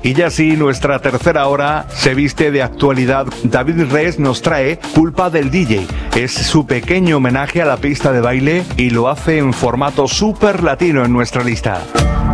Y ya sí, nuestra tercera hora se viste de actualidad. David Res nos trae Culpa del DJ. Es su pequeño homenaje a la pista de baile y lo hace en formato súper latino en nuestra lista.